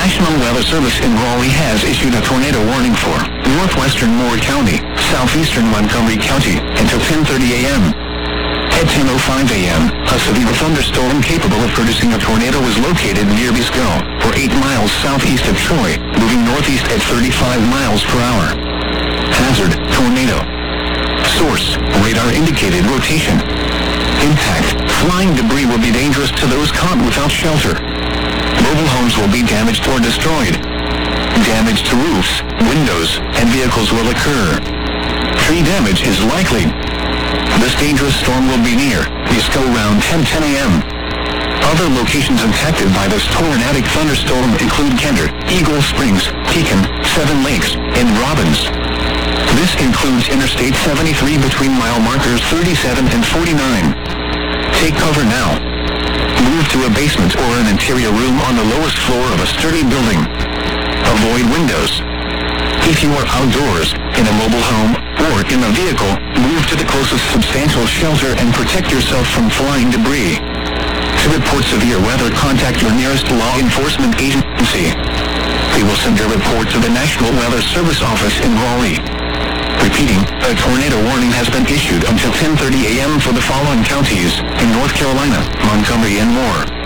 National Weather Service in Raleigh has issued a tornado warning for northwestern Moore County, southeastern Montgomery County, until 10:30 a.m. At 10:05 a.m., a severe thunderstorm capable of producing a tornado was located near Bisco, or 8 miles southeast of Troy, moving northeast at 35 miles per hour. Hazard, tornado. Source, radar indicated rotation. Impact, flying debris will be dangerous to those caught without shelter. Mobile homes will be damaged or destroyed. Damage to roofs, windows, and vehicles will occur. Tree damage is likely. This dangerous storm will be near Bisco around 10:10 a.m. Other locations impacted by this tornadic thunderstorm include Kender, Eagle Springs, Pekin, Seven Lakes, and Robbins. This includes Interstate 73 between mile markers 37 and 49. Take cover now. Move to a basement or an interior room on the lowest floor of a sturdy building. Avoid windows. If you are outdoors, in a mobile home, or in a vehicle, move to the closest substantial shelter and protect yourself from flying debris. To report severe weather, contact your nearest law enforcement agency. They will send your report to the National Weather Service office in Raleigh. Repeating, a tornado warning has been issued until 10:30 a.m. for the following counties in North Carolina, Montgomery, and Moore.